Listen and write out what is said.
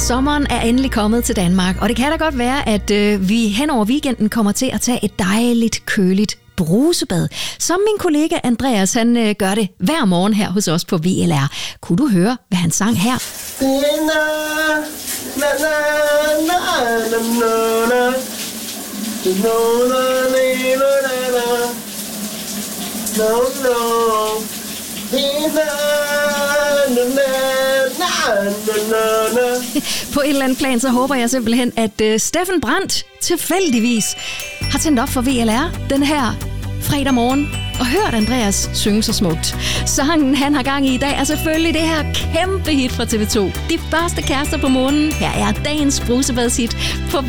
Sommeren er endelig kommet til Danmark, og det kan da godt være, at vi hen over weekenden kommer til at tage et dejligt, køligt brusebad. Som min kollega Andreas, han gør det hver morgen her hos os på VLR. Kunne du høre, hvad han sang her? På et eller andet plan, så håber jeg simpelthen, at Steffen Brandt tilfældigvis har tændt op for VLR den her fredag morgen og hørt Andreas synge så smukt. Sangen, han har gang i i dag, er selvfølgelig det her kæmpe hit fra TV2. De første kærester på månen. Her er dagens brusebadshit på